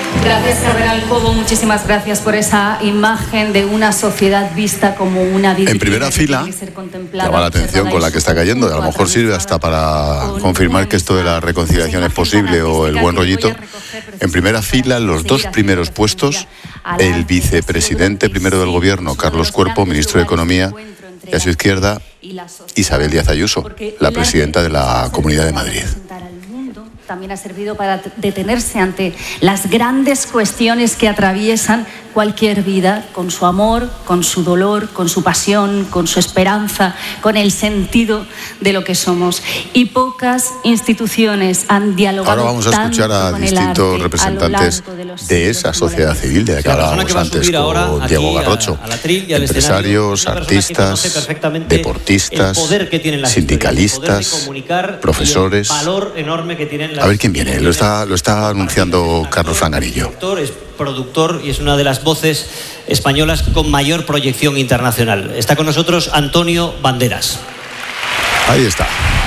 Gracias, Cardenal Cobo. Muchísimas gracias por esa imagen de una sociedad vista como una vida. En primera fila, llama la atención con la que está cayendo. A lo mejor sirve hasta para confirmar que esto de la reconciliación es posible o el buen rollito. En primera fila, los dos primeros puestos, el vicepresidente primero del gobierno, Carlos Cuerpo, ministro de Economía, y a su izquierda, Isabel Díaz Ayuso, la presidenta de la Comunidad de Madrid. También ha servido para detenerse ante las grandes cuestiones que atraviesan cualquier vida, con su amor, con su dolor, con su pasión, con su esperanza, con el sentido de lo que somos. Y pocas instituciones han dialogado. Ahora vamos a escuchar a distintos representantes de esa sociedad civil de la que hablábamos antes con Diego Garrocho. Empresarios, artistas, deportistas, sindicalistas, profesores. A ver quién viene. Lo está anunciando Carlos Frangarillo. Es productor y es una de las voces españolas con mayor proyección internacional. Está con nosotros Antonio Banderas. Ahí está.